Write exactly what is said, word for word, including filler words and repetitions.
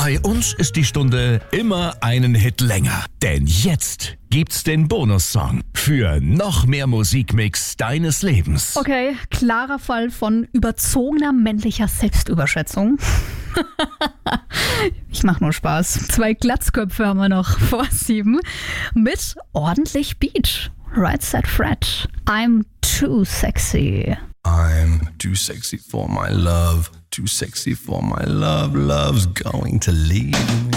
Bei uns ist die Stunde immer einen Hit länger. Denn jetzt gibt's den Bonussong für noch mehr Musikmix deines Lebens. Okay, klarer Fall von überzogener männlicher Selbstüberschätzung. Ich mach nur Spaß. Zwei Glatzköpfe haben wir noch vor sieben mit ordentlich Beat. Right Said Fred. I'm too sexy. I'm too sexy for my love, too sexy for my love, love's going to leave me.